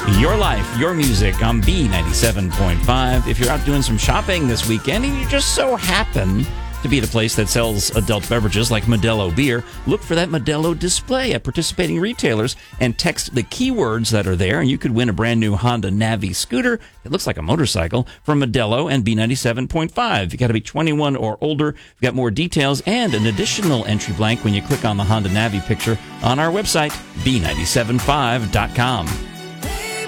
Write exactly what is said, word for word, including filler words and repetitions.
Your life, your music on B ninety-seven point five. If you're out doing some shopping this weekend and you just so happen to be at a place that sells adult beverages like Modelo beer, look for that Modelo display at participating retailers and text the keywords that are there, and you could win a brand new Honda Navi scooter. It looks like a motorcycle from Modelo and B ninety-seven point five. You got to be twenty-one or older. We've got more details and an additional entry blank when you click on the Honda Navi picture on our website, B nine seven five dot com.